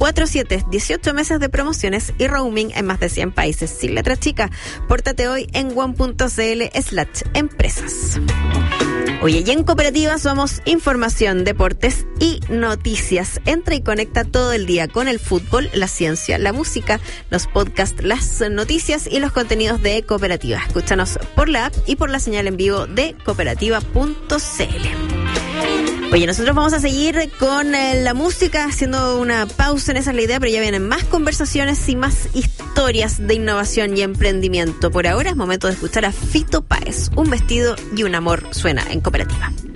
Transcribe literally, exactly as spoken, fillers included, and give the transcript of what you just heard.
cuatro siete, dieciocho meses de promociones y roaming en más de cien países. Sin letra chica, pórtate hoy en one.cl slash empresas. Oye, y en Cooperativa somos información, deportes y noticias. Entra y conecta todo el día con el fútbol, la ciencia, la música, los podcasts, las noticias y los contenidos de Cooperativa. Escúchanos por la app y por la señal en vivo de cooperativa punto cl. Oye, nosotros vamos a seguir con eh, la música, haciendo una pausa, en esa es la idea, pero ya vienen más conversaciones y más historias de innovación y emprendimiento. Por ahora es momento de escuchar a Fito Páez, Un vestido y un amor suena en Cooperativa.